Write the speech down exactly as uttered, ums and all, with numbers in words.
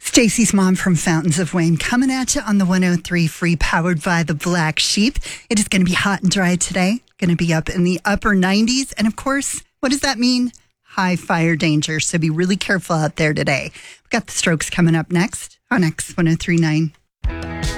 Stacey's mom from Fountains of Wayne coming at you on the one oh three Free, powered by the Black Sheep. It is going to be hot and dry today. Going to be up in the upper nineties. And of course, what does that mean? High fire danger. So be really careful out there today. We've got the Strokes coming up next on X one oh three point nine.